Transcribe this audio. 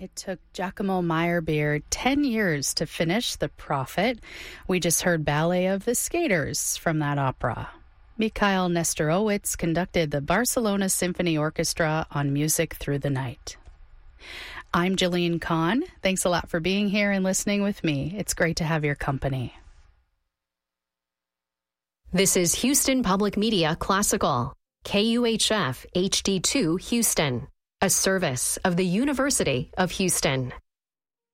It took Giacomo Meyerbeer 10 years to finish The Prophet. We just heard Ballet of the Skaters from that opera. Mikhail Nestorowitz conducted the Barcelona Symphony Orchestra on Music Through the Night. I'm Jillian Kahn. Thanks a lot for being here and listening with me. It's great to have your company. This is Houston Public Media Classical, KUHF HD2 Houston, a service of the University of Houston.